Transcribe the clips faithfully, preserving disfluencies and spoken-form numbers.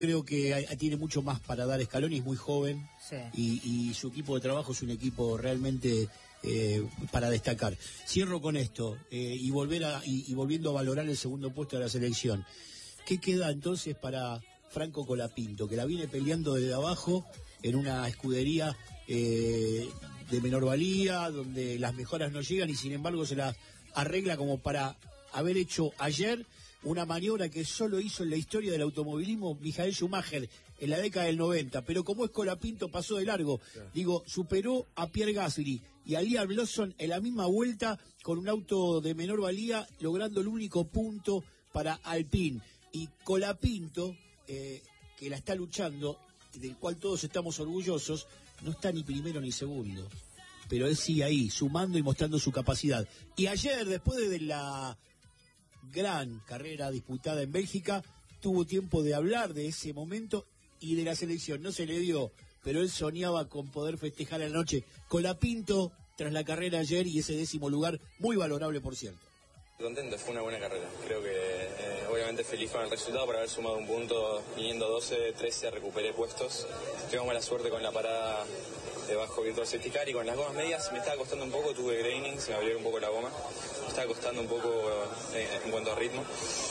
Creo que hay, tiene mucho más para dar Scaloni, es muy joven, sí. y, y su equipo de trabajo es un equipo realmente eh, para destacar. Cierro con esto eh, y volver a y, y volviendo a valorar el segundo puesto de la selección. ¿Qué queda entonces para Franco Colapinto, que la viene peleando desde abajo en una escudería eh, de menor valía, donde las mejoras no llegan y sin embargo se las arregla como para haber hecho ayer una maniobra que solo hizo en la historia del automovilismo Michael Schumacher en la década del noventa, pero como es Colapinto pasó de largo, sí. Digo, superó a Pierre Gasly y a Liam Lawson en la misma vuelta con un auto de menor valía, logrando el único punto para Alpine. Y Colapinto, eh, que la está luchando, del cual todos estamos orgullosos, no está ni primero ni segundo, pero él sigue ahí, sumando y mostrando su capacidad. Y ayer, después de la gran carrera disputada en Bélgica, tuvo tiempo de hablar de ese momento y de la selección. No se le dio, pero él soñaba con poder festejar a la noche. Colapinto tras la carrera ayer y ese décimo lugar, muy valorable por cierto. Contento, fue una buena carrera. Creo que eh, obviamente feliz con el resultado por haber sumado un punto, viniendo doce, trece, recuperé puestos. Tengo mala suerte con la parada debajo Virtual Safety Car y con las gomas medias me estaba costando un poco, tuve graining, se me abrió un poco la goma, me estaba costando un poco eh, en cuanto a ritmo.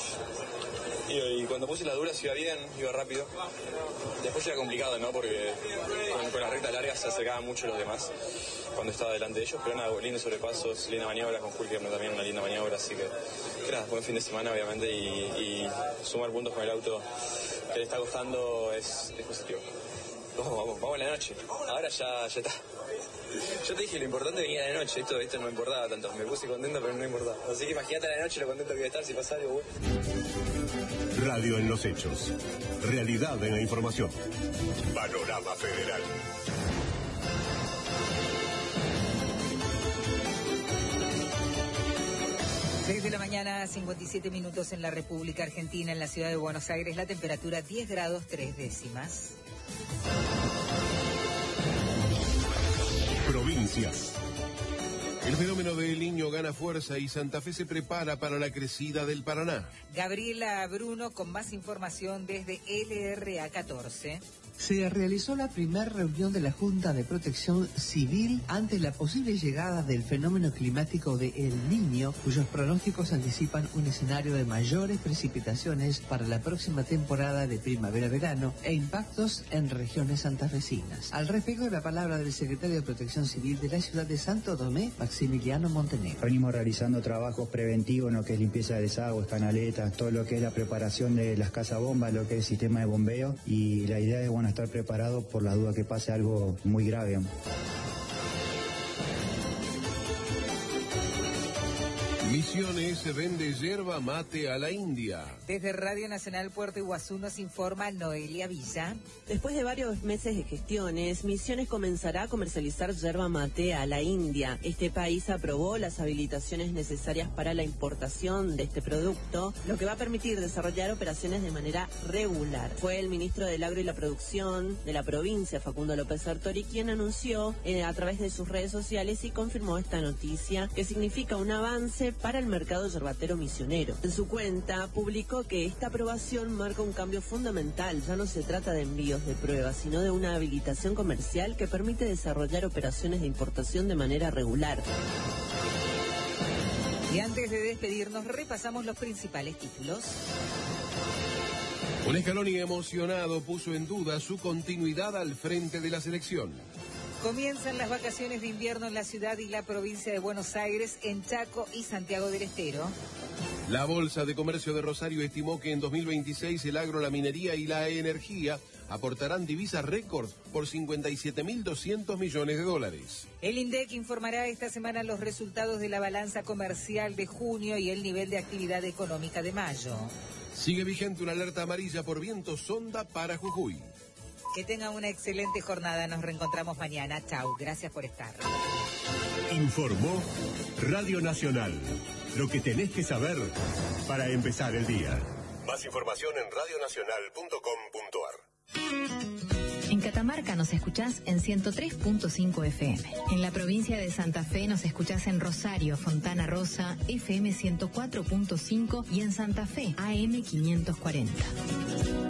Y, y cuando puse las duras iba bien, iba rápido. Después era complicado, ¿no? Porque con, con las rectas largas se acercaban mucho los demás cuando estaba delante de ellos, pero nada, lindos sobrepasos, linda maniobra con Hulk, también una linda maniobra, así que, que nada, buen fin de semana obviamente y, y sumar puntos con el auto que le está costando es, es positivo. Vamos, vamos, vamos a la noche. Ahora ya, ya está. Yo te dije, lo importante venía de noche, esto, esto no me importaba tanto. Me puse contento, pero no me importaba. Así que imagínate a la noche lo contento que voy a estar si pasa algo bueno. Radio en los hechos. Realidad en la información. Panorama Federal. seis de la mañana, cincuenta y siete minutos en la República Argentina, en la ciudad de Buenos Aires, la temperatura diez grados tres décimas. Provincias. El fenómeno del Niño gana fuerza y Santa Fe se prepara para la crecida del Paraná. Gabriela Bruno con más información desde L R A catorce. Se realizó la primera reunión de la Junta de Protección Civil ante la posible llegada del fenómeno climático de El Niño, cuyos pronósticos anticipan un escenario de mayores precipitaciones para la próxima temporada de primavera-verano e impactos en regiones santafesinas. Al respecto, la palabra del secretario de Protección Civil de la ciudad de Santo Tomé, Maximiliano Montenegro. Venimos realizando trabajos preventivos en lo que es limpieza de desagües, canaletas, todo lo que es la preparación de las casas bombas, lo que es el sistema de bombeo, y la idea es, bueno, estar preparado por la duda que pase algo muy grave. Misiones vende yerba mate a la India. Desde Radio Nacional Puerto Iguazú nos informa Noelia Villa. Después de varios meses de gestiones, Misiones comenzará a comercializar yerba mate a la India. Este país aprobó las habilitaciones necesarias para la importación de este producto, lo que va a permitir desarrollar operaciones de manera regular. Fue el ministro del Agro y la Producción de la provincia, Facundo López Sartori, quien anunció eh, a través de sus redes sociales y confirmó esta noticia, que significa un avance para el mercado yerbatero misionero. En su cuenta publicó que esta aprobación marca un cambio fundamental. Ya no se trata de envíos de pruebas, sino de una habilitación comercial que permite desarrollar operaciones de importación de manera regular. Y antes de despedirnos, repasamos los principales títulos. Un Scaloni emocionado puso en duda su continuidad al frente de la selección. Comienzan las vacaciones de invierno en la ciudad y la provincia de Buenos Aires, en Chaco y Santiago del Estero. La Bolsa de Comercio de Rosario estimó que en dos mil veintiséis el agro, la minería y la energía aportarán divisas récord por cincuenta y siete mil doscientos millones de dólares. El INDEC informará esta semana los resultados de la balanza comercial de junio y el nivel de actividad económica de mayo. Sigue vigente una alerta amarilla por viento sonda para Jujuy. Que tengan una excelente jornada. Nos reencontramos mañana. Chau. Gracias por estar. Informó Radio Nacional. Lo que tenés que saber para empezar el día. Más información en radio nacional punto com punto ar. En Catamarca nos escuchás en ciento tres punto cinco F M. En la provincia de Santa Fe nos escuchás en Rosario, Fontana Rosa, F M ciento cuatro punto cinco y en Santa Fe, A M quinientos cuarenta.